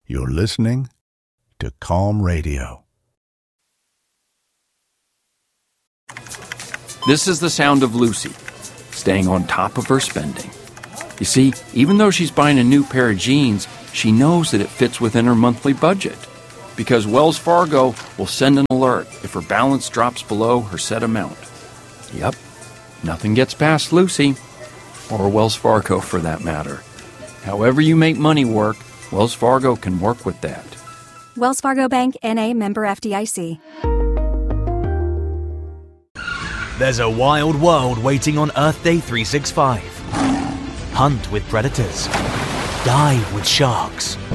You're listening to Calm Radio. This is the sound of Lucy, staying on top of her spending. You see, even though she's buying a new pair of jeans, she knows that it fits within her monthly budget. Because Wells Fargo will send an alert if her balance drops below her set amount. Yep, nothing gets past Lucy, or Wells Fargo for that matter. However you make money work, Wells Fargo can work with that. Wells Fargo Bank, N.A., member FDIC. There's a wild world waiting on Earth Day 365. Hunt with predators. Dive with sharks.